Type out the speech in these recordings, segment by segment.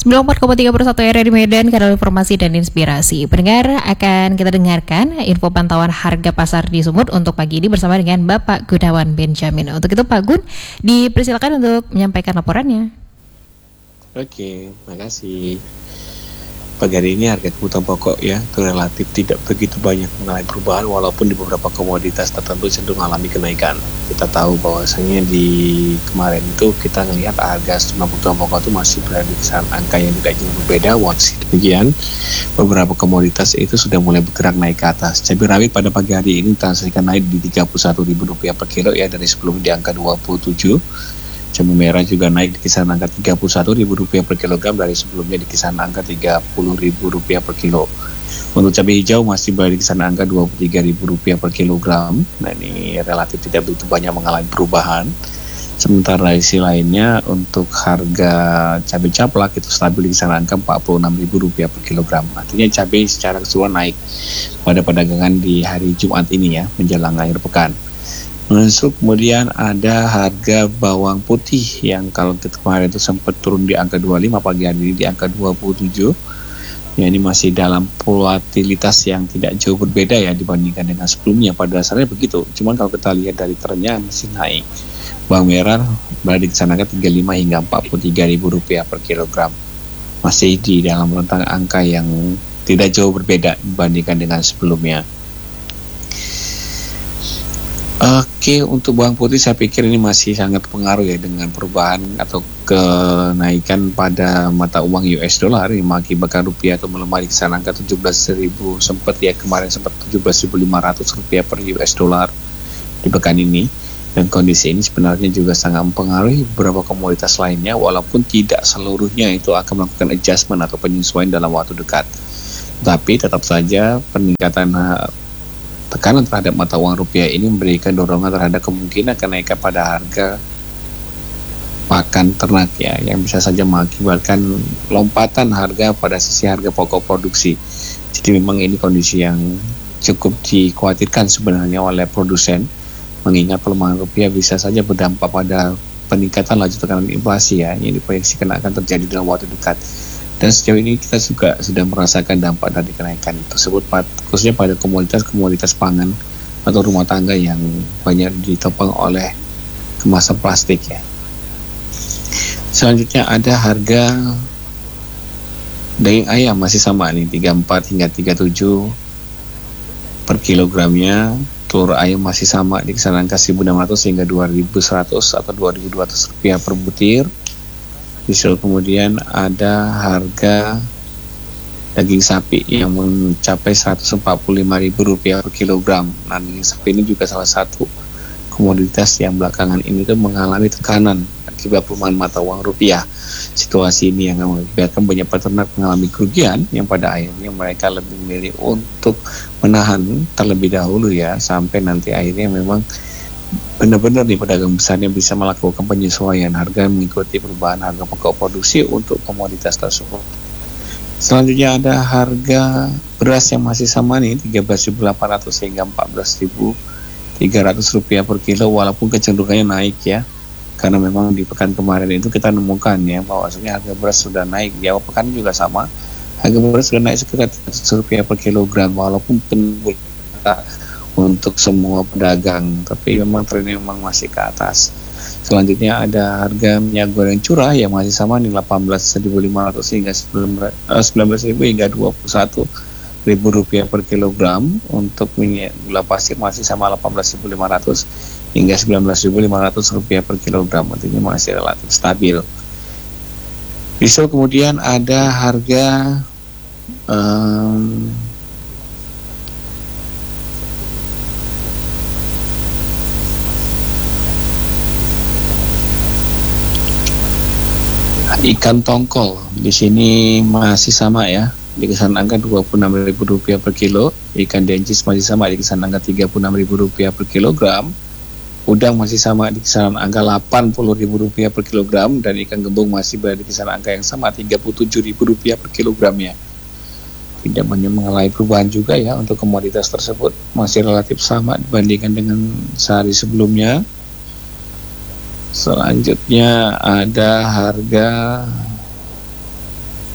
94,31 RRI Medan, kanal informasi dan inspirasi. Pendengar, akan kita dengarkan info pantauan harga pasar di Sumut untuk pagi ini bersama dengan Bapak Gunawan Benjamin. Untuk itu Pak Gun, dipersilakan untuk menyampaikan laporannya. Oke, makasih. Pagi hari ini harga kebutuhan pokok ya itu relatif tidak begitu banyak mengalami perubahan, walaupun di beberapa komoditas tertentu cenderung mengalami kenaikan. Kita tahu bahwasanya di kemarin itu kita melihat harga sejumlah kebutuhan pokok itu masih berada di kisaran angka yang tidak jauh berbeda. Walau demikian, beberapa komoditas itu sudah mulai bergerak naik ke atas. Cabai rawit pada pagi hari ini transaksikan naik di Rp31.000 per kilo ya, dari sebelum di angka 27. Cabai merah juga naik di kisaran angka Rp31.000 per kilogram dari sebelumnya di kisaran angka Rp30.000 per kilo. Untuk cabai hijau masih berada di kisaran angka Rp23.000 per kilogram. Nah, ini relatif tidak begitu banyak mengalami perubahan. Sementara isi lainnya untuk harga cabai caplak itu stabil di kisaran angka Rp46.000 per kilogram. Artinya cabai secara keseluruhan naik pada perdagangan di hari Jumat ini ya, menjelang akhir pekan. Masuk kemudian ada harga bawang putih yang kalau kemarin itu sempat turun di angka 25, pagi hari ini di angka 27. Ya, ini masih dalam volatilitas yang tidak jauh berbeda ya dibandingkan dengan sebelumnya. Pada dasarnya begitu. Cuman kalau kita lihat dari trennya masih naik. Bawang merah berada di kisaran angka 35 hingga Rp43.000 per kilogram. Masih di dalam rentang angka yang tidak jauh berbeda dibandingkan dengan sebelumnya. Oke, untuk bawang putih saya pikir ini masih sangat pengaruh ya dengan perubahan atau kenaikan pada mata uang US dollar yang mengakibatkan rupiah atau melemah di kisaran angka 17.000, sempat ya kemarin sempat Rp17.500 per US dollar di pekan ini. Dan kondisi ini sebenarnya juga sangat mempengaruhi beberapa komoditas lainnya, walaupun tidak seluruhnya itu akan melakukan adjustment atau penyesuaian dalam waktu dekat. Tapi tetap saja peningkatan tekanan terhadap mata uang rupiah ini memberikan dorongan terhadap kemungkinan kenaikan pada harga pakan ternak ya, yang bisa saja mengakibatkan lompatan harga pada sisi harga pokok produksi. Jadi memang ini kondisi yang cukup dikhawatirkan sebenarnya oleh produsen, mengingat pelemahan rupiah bisa saja berdampak pada peningkatan laju tekanan inflasi ya, yang diproyeksikan akan terjadi dalam waktu dekat. Dan sejauh ini kita juga sudah merasakan dampak dari kenaikan tersebut, khususnya pada komoditas-komoditas pangan atau rumah tangga yang banyak ditopang oleh kemasan plastik ya. Selanjutnya ada harga daging ayam masih sama nih, 34 hingga 37 per kilogramnya. Telur ayam masih sama di kisaran angka 1.600 hingga 2.100 atau Rp2.200 per butir. Kemudian ada harga daging sapi yang mencapai Rp145.000 per kilogram. Nah, daging sapi ini juga salah satu komoditas yang belakangan ini tuh mengalami tekanan akibat pelemahan mata uang rupiah. Situasi ini yang mengakibatkan banyak peternak mengalami kerugian yang pada akhirnya mereka lebih memilih untuk menahan terlebih dahulu ya, sampai nanti akhirnya memang benar-benar nih pedagang besarnya bisa melakukan penyesuaian harga mengikuti perubahan harga pokok produksi untuk komoditas tersebut. Selanjutnya ada harga beras yang masih sama nih, Rp13.800 hingga Rp14.300 per kilo, walaupun kecenderungannya naik ya, karena memang di pekan kemarin itu kita nemukan ya bahwasanya harga beras sudah naik. Di awal pekan juga sama, harga beras sudah naik sekitar Rp100 per kilogram, walaupun untuk semua pedagang, tapi memang trennya memang masih ke atas. Selanjutnya ada harga minyak goreng curah yang masih sama di Rp18.500 hingga Rp19.000 hingga Rp21.000 per kilogram. Untuk minyak gula pasir masih sama Rp18.500 hingga Rp19.500 per kilogram, artinya masih relatif stabil. Bisa kemudian ada harga ikan tongkol di sini masih sama ya, di kisaran angka Rp26.000 per kilo. Ikan dencis masih sama di kisaran angka Rp36.000 per kilogram. Udang masih sama di kisaran angka Rp80.000 per kilogram, dan ikan gembung masih berada di kisaran angka yang sama Rp37.000 per kilogramnya. Tidak banyak mengalami perubahan juga ya untuk komoditas tersebut, masih relatif sama dibandingkan dengan sehari sebelumnya. Selanjutnya ada harga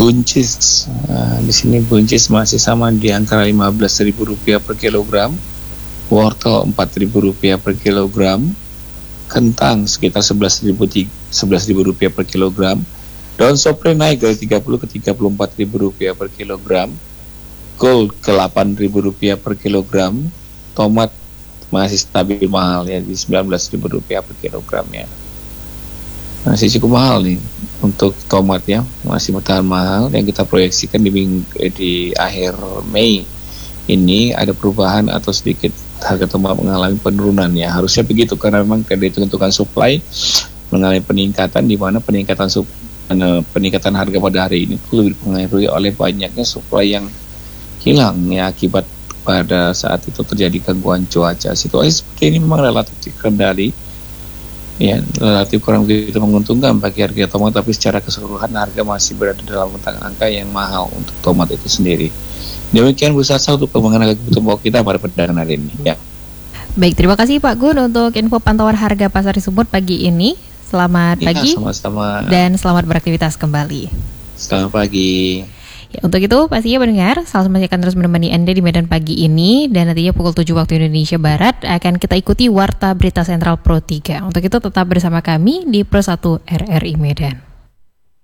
Buncis, di sini buncis masih sama di angka Rp15.000 per kilogram, wortel Rp4.000 per kilogram, kentang sekitar Rp11.000 per kilogram, daun sopre naik dari Rp30 ke Rp34.000 per kilogram, kol ke Rp8.000 per kilogram, tomat masih stabil mahal ya di Rp19.000 per kilogram ya. Masih cukup mahal nih untuk tomat ya, masih bertahan mahal. Yang kita proyeksikan di akhir Mei ini ada perubahan atau sedikit harga tomat mengalami penurunan ya. Harusnya begitu karena memang dari tentukan supply mengalami peningkatan, di mana peningkatan harga pada hari ini lebih dipengaruhi oleh banyaknya supply yang hilang ya akibat pada saat itu terjadi gangguan cuaca. Situasi seperti ini memang relatif terkendali. Ya, relatif kurang begitu menguntungkan bagi harga tomat, tapi secara keseluruhan harga masih berada dalam rentang angka yang mahal untuk tomat itu sendiri. Demikian Bu Sasa untuk pengembangan harga kebutuhan pokok kita pada perdagangan hari ini. Ya. Baik, terima kasih Pak Gun untuk info pantauan harga pasar di Sumut pagi ini. Selamat pagi. Sama-sama. Dan selamat beraktivitas kembali. Selamat pagi. Ya, untuk itu pastinya pendengar, Salsa masih akan terus menemani Anda di Medan pagi ini, dan nantinya pukul 7 waktu Indonesia Barat akan kita ikuti Warta Berita Sentral Pro 3. Untuk itu tetap bersama kami di Pro 1 RRI Medan.